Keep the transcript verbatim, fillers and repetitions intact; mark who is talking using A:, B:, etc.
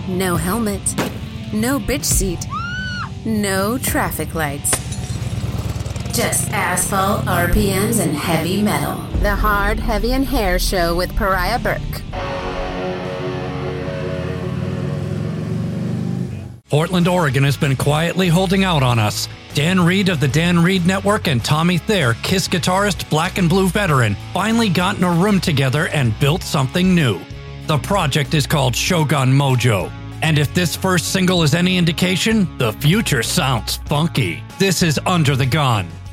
A: No helmet. No bitch seat. No traffic lights. Just asphalt, R P Ms, and heavy metal. The Hard, Heavy, and Hair Show with Pariah Burke.
B: Portland, Oregon has been quietly holding out on us. Dan Reed of the Dan Reed Network and Tommy Thayer, Kiss guitarist, Black and Blue veteran, finally got in a room together and built something new. The project is called Shogun Mojo. And if this first single is any indication, the future sounds funky. This is Under the Gun.